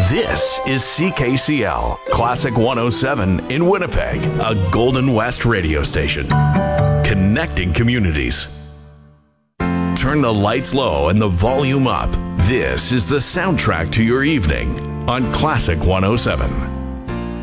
This is CKCL, Classic 107 in Winnipeg, a Golden West radio station. Connecting communities. Turn the lights low and the volume up. This is the soundtrack to your evening on Classic 107.